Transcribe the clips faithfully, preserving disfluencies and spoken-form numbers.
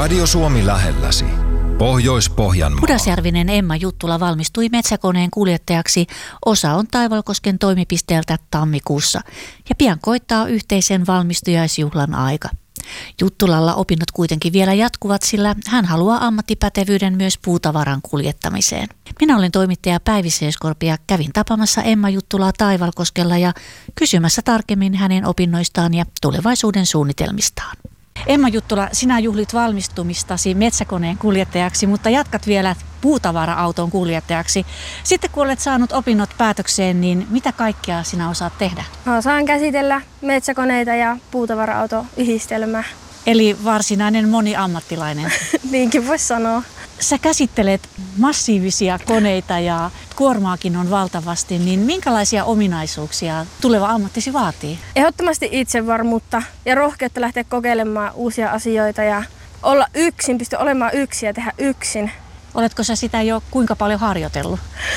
Radio Suomi lähelläsi. Pohjois-Pohjanmaa. Pudasjärvinen Emma Juttula valmistui metsäkoneen kuljettajaksi Osa on Taivalkosken toimipisteeltä tammikuussa ja pian koittaa yhteisen valmistujaisjuhlan aika. Juttulalla opinnot kuitenkin vielä jatkuvat, sillä hän haluaa ammattipätevyyden myös puutavaran kuljettamiseen. Minä olen toimittaja Päivi Seeskorpi ja kävin tapaamassa Emma Juttulaa Taivalkoskella ja kysymässä tarkemmin hänen opinnoistaan ja tulevaisuuden suunnitelmistaan. Emma Juttula, sinä juhlit valmistumistasi metsäkoneen kuljettajaksi, mutta jatkat vielä puutavara-auton kuljettajaksi. Sitten kun olet saanut opinnot päätökseen, niin mitä kaikkea sinä osaat tehdä? Mä osaan käsitellä metsäkoneita ja puutavara-auto-yhdistelmää. Eli varsinainen moniammattilainen. Niinkin voisi sanoa. Sä käsittelet massiivisia koneita ja kuormaakin on valtavasti, niin minkälaisia ominaisuuksia tuleva ammattisi vaatii? Ehdottomasti itsevarmuutta ja rohkeutta lähteä kokeilemaan uusia asioita ja olla yksin, pysty olemaan yksin ja tehdä yksin. Oletko sä sitä jo kuinka paljon harjoitellut?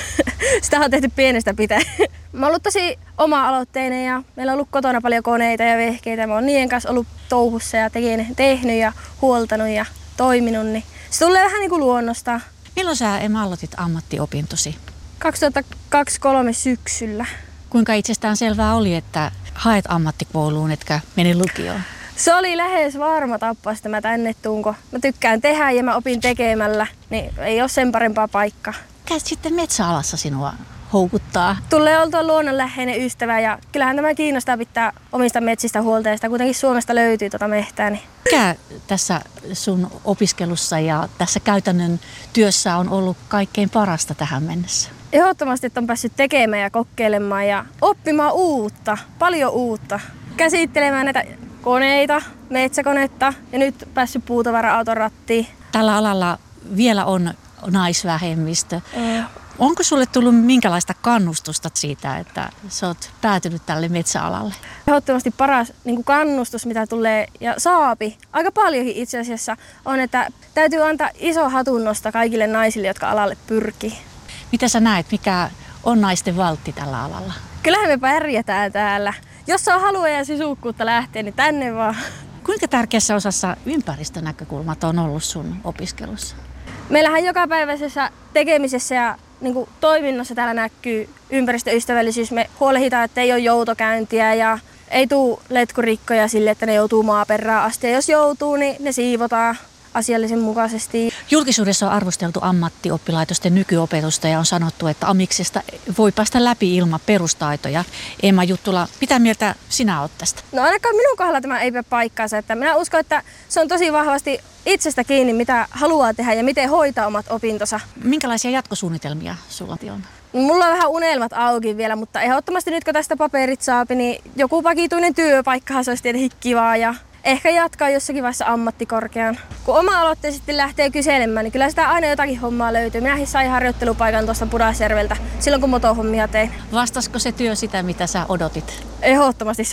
Sitä on tehty pienestä pitäen. Mä oon ollut tosi oma-aloitteinen ja meillä on ollut kotona paljon koneita ja vehkeitä. Mä oon niiden kanssa ollut touhussa ja tehnyt ja huoltanut ja toiminut. Niin se tulee vähän niin kuin luonnosta. Milloin sä, Emma, aloitit ammattiopintosi? kaksituhattakaksikymmentäkolme syksyllä. Kuinka itsestään selvää oli, että haet ammattikouluun, etkä mene lukioon? Se oli lähes varma tappa, että mä tänne tuunko. Mä tykkään tehdä ja mä opin tekemällä, niin ei ole sen parempaa paikkaa. Mikä sitten metsäalassa sinua houkuttaa? Tulee oltua luonnonläheinen ystävä ja kyllähän tämä kiinnostaa pitää omista metsistä huolta ja sitä kuitenkin Suomesta löytyy tuota mehtää. Niin. Mikä tässä sun opiskelussa ja tässä käytännön työssä on ollut kaikkein parasta tähän mennessä? Ehdottomasti, että on päässyt tekemään ja kokeilemaan ja oppimaan uutta, paljon uutta. Käsittelemään näitä koneita, metsäkonetta ja nyt päässyt puutavara-auton rattiin. Tällä alalla vielä on naisvähemmistö. Mm. Onko sulle tullut minkälaista kannustusta siitä, että sä oot päätynyt tälle metsäalalle? Ehdottomasti paras niin kuin kannustus, mitä tulee ja saapi aika paljonkin itse asiassa, on, että täytyy antaa iso hatunnosta kaikille naisille, jotka alalle pyrkii. Mitä sä näet, mikä on naisten valtti tällä alalla? Kyllähän me pärjätään täällä. Jos on halua ja sisukkuutta lähteä, niin tänne vaan. Kuinka tärkeässä osassa ympäristönäkökulmat on ollut sun opiskelussa? Meillähän jokapäiväisessä tekemisessä ja niin kuin toiminnassa täällä näkyy ympäristöystävällisyys. Me huolehditaan, että ei ole joutokäyntiä ja ei tule letkurikkoja sille, että ne joutuu maaperään asti. Ja jos joutuu, niin ne siivotaan asiallisen mukaisesti. Julkisuudessa on arvosteltu ammattioppilaitosten nykyopetusta ja on sanottu, että amiksesta voi päästä läpi ilman perustaitoja. Emma Juttula, mitä mieltä sinä olet tästä? No ainakaan minun kohdalla tämä ei pidä paikkaansa. Että minä uskon, että se on tosi vahvasti itsestä kiinni, mitä haluaa tehdä ja miten hoitaa omat opintonsa. Minkälaisia jatkosuunnitelmia sulla on? Mulla on vähän unelmat auki vielä, mutta ehdottomasti nyt kun tästä paperit saapi, niin joku vakituinen työpaikkahan se olisi tietenkin kivaa ja ehkä jatkaa jossakin vaiheessa ammattikorkean. Kun oma-aloitteisesti lähtee kyselemään, niin kyllä sitä aina jotakin hommaa löytyy. Minäkin sain harjoittelupaikan tuosta Pudasjärveltä silloin, kun motohommia tein. Vastasiko se työ sitä, mitä sä odotit? Ehdottomasti.